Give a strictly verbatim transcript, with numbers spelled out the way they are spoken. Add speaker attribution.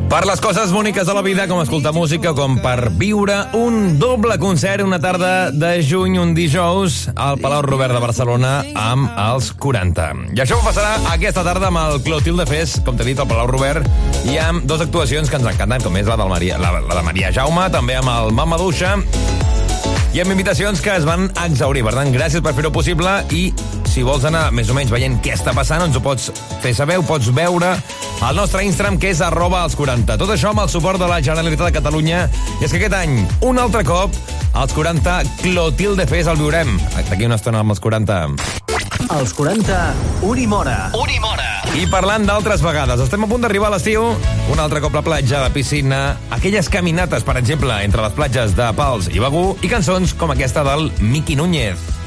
Speaker 1: Per les coses boniques de la vida, com escoltar música, com per viure un doble concert una tarda de juny, un dijous, al Palau Robert de Barcelona amb els quaranta. I això ho passarà aquesta tarda amb el Clotilde Fest, com t'he dit, al Palau Robert, i amb dues actuacions que ens encanten, com és la, del Maria, la, la de Maria Jaume, també amb el Mama Duixa, i amb invitacions que es van exaurir. Per tant, gràcies per fer-ho possible, i si vols anar més o menys veient què està passant, ens ho pots fer saber, ho pots veure al nostre Instagram, que és arroba als quaranta. Tot això amb el suport de la Generalitat de Catalunya. I és que aquest any, un altre cop, als quaranta Clotilde Fest el viurem. D'aquí una estona amb els quaranta.
Speaker 2: Els quaranta, Unimora. Unimora.
Speaker 1: I parlant d'altres vegades, estem a punt d'arribar a l'estiu, un altre cop la platja, la piscina, aquelles caminates, per exemple, entre les platges de Pals i Begur, i cançons com aquesta del Miki Núñez.